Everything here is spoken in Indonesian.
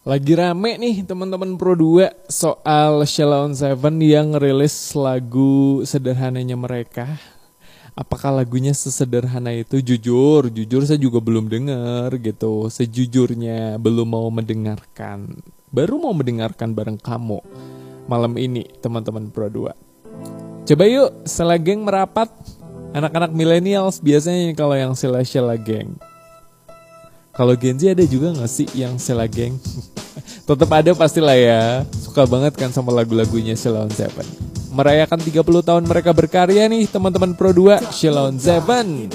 Lagi rame nih teman-teman Pro 2 soal Sheila on 7 yang rilis lagu sederhananya mereka. Apakah lagunya sesederhana itu? Jujur saya juga belum dengar gitu. Sejujurnya belum mau mendengarkan. Baru mau mendengarkan bareng kamu malam ini teman-teman Pro 2. Coba yuk Sheila Geng merapat. Anak-anak millennials biasanya kalau yang Sheila Geng. Kalau Gen Z ada juga gak sih yang Sheila Geng? Tetap ada pastilah ya. Suka banget kan sama lagu-lagunya Sheila on 7. Merayakan 30 tahun mereka berkarya nih teman-teman Pro 2. Sheila on 7.